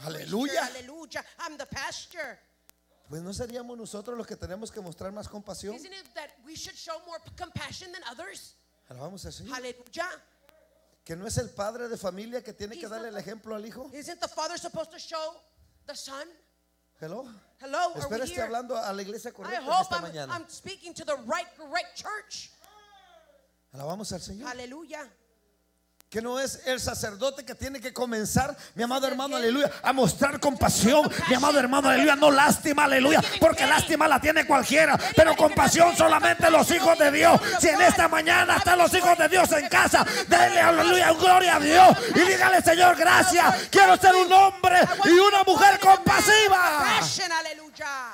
Aleluya. Hallelujah. I'm the pastor. Pues no seríamos nosotros los que tenemos que mostrar más compasión. Isn't it that we should show more compassion than others? Alabamos al Señor. Hallelujah. Que no es el padre de familia que tiene que darle el ejemplo al hijo. Isn't the father supposed to show the son? Hello. Hello, are Espero we esté here? hablando a la iglesia I correcta en hope esta mañana. I'm speaking to the correct church. Alabamos al Señor. Hallelujah. Que no es el sacerdote que tiene que comenzar, mi amado hermano, aleluya, a mostrar compasión, mi amado hermano, aleluya, no lástima, aleluya, porque lástima la tiene cualquiera, pero compasión solamente los hijos de Dios. Si en esta mañana están los hijos de Dios en casa, denle aleluya, gloria a Dios y dígale: Señor, gracias, quiero ser un hombre y una mujer compasiva. Compassion, hallelujah.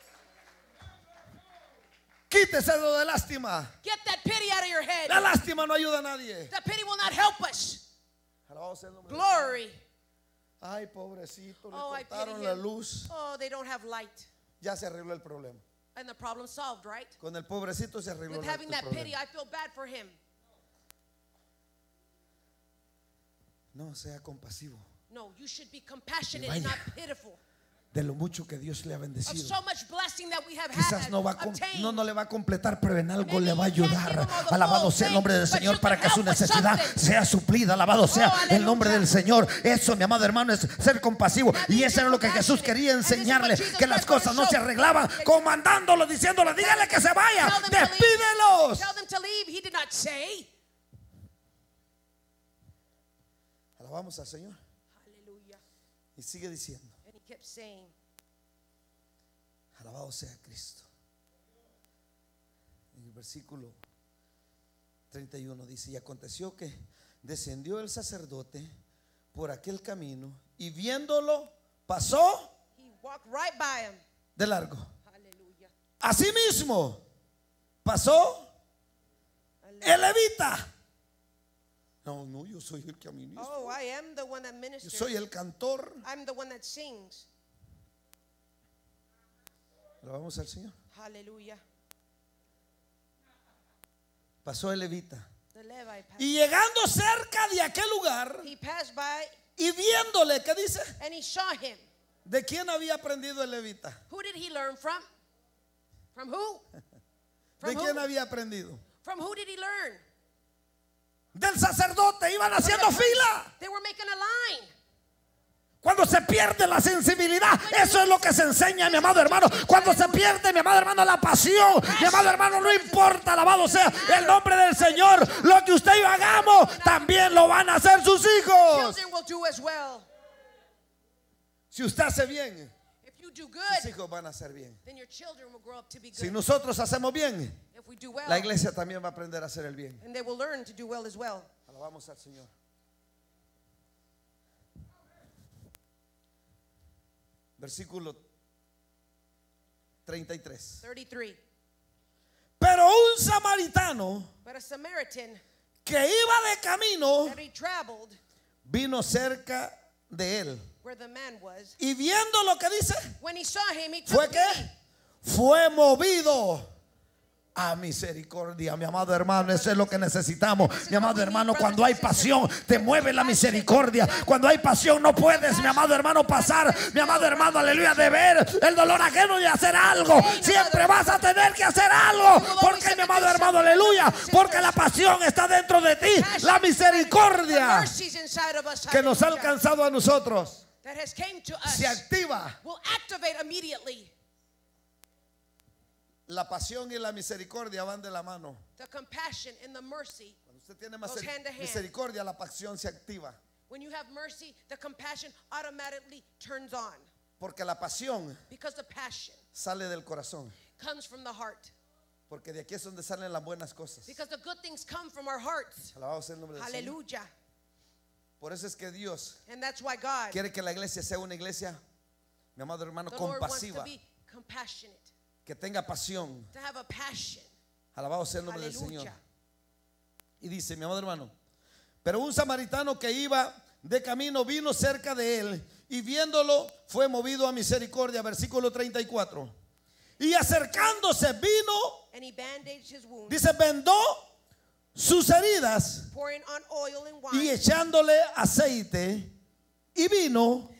Quítese lo de lástima. Get that pity out of your head. La lástima no ayuda a nadie. That pity will not help us. Alabado sea el nombre de Dios. Glory. Ay, pobrecito, le Oh, I cortaron pity la him. luz. Oh, they don't have light. Ya se arregló el problema. And the problem solved, right? Con el pobrecito se arregló With el having that pity, problema. I feel bad for him. No, sea compasivo No, you should be compassionate Vaya. and not pitiful. de lo mucho que Dios le ha Of bendecido. so much blessing that we have Quizás had, no obtained. no le va a completar, pero en algo Maybe le va a you can't ayudar. give him all the Alabado full sea el thing, nombre del but Señor you para can que su help with necesidad something. sea suplida. Alabado sea el nombre aleluya. del Señor. Eso, mi amado hermano, es ser compasivo. That Y means eso era you're lo que Jesús compassionate. quería And this is what enseñarle, Jesus que las Christ wanted cosas to no se show. arreglaban comandándolo, diciéndole: dígale que se vaya, Tell them to leave. despídelos. Tell them to leave. He did not say. Alabamos al Señor. Hallelujah. Y sigue diciendo: And he kept saying, alabado sea Cristo. En el versículo 31 dice: y aconteció que descendió el sacerdote por aquel camino y viéndolo pasó he walked right by him. de largo. Hallelujah. Asimismo pasó el levita. No, yo soy el que administra. Oh, I am the one that Yo ministers. soy el cantor. I'm the one that sings. Alabamos al Señor. Hallelujah. Pasó el levita. The Levite passed. Y llegando cerca de aquel lugar He passed by y viéndole, ¿qué dice? and he saw him. ¿De quién había aprendido el levita? Who did he learn from? From who? ¿De From quién who? había aprendido? From who did he learn? Del sacerdote. Iban haciendo fila. They were making a line. Cuando se pierde la sensibilidad, eso es lo que se enseña, mi amado hermano. Cuando se pierde, mi amado hermano, la pasión, mi amado hermano, no importa, alabado sea el nombre del Señor. Lo que usted y yo hagamos, también lo van a hacer sus hijos. Children will do as well. Si usted hace bien, If you do sus good, hijos van a hacer bien. then your children will grow up to be Si good. nosotros hacemos bien, If we do well, la iglesia también va a aprender a hacer el bien. and they will learn to do well as well. Alabamos al Señor. Versículo 33. 33. Pero un samaritano But a Samaritan que iba de camino that he traveled vino cerca de él. where the man was. Y viendo lo que dice, When he saw him, he fue took que pity. fue movido a misericordia, mi amado hermano. Eso es lo que necesitamos, mi amado hermano. Cuando hay pasión, te mueve la misericordia. Cuando hay pasión, no puedes, mi amado hermano, pasar, mi amado hermano, aleluya, de ver el dolor ajeno y hacer algo. Siempre vas a tener que hacer algo, porque, mi amado hermano, aleluya, porque la pasión está dentro de ti. La misericordia Mercies inside of us, que nos ha hallelujah, alcanzado a nosotros that has came to us se activa. will activate immediately. La pasión y la misericordia van de la mano. The compassion and the mercy. Cuando usted tiene Goes hand to hand. misericordia, la pasión se activa. When you have mercy, the compassion automatically turns on. Porque la pasión Because the passion sale del corazón. comes from the heart. Porque de aquí es donde salen las buenas cosas. Because the good things come from our hearts. Alabado sea el nombre del Señor. Hallelujah. Por eso es que Dios And that's why God, quiere que la iglesia sea una iglesia, mi amado hermano, the Lord wants to compasiva. be compassionate. Que tenga pasión. To have a passion. Alabado sea el nombre del Señor. Hallelujah. Y dice, mi amado hermano, pero un samaritano que iba de camino vino cerca de él y viéndolo fue movido a misericordia. Versículo 34. Y acercándose vino, And he bandaged his wounds, dice, vendó sus heridas pouring on oil and y wine, echándole aceite y vino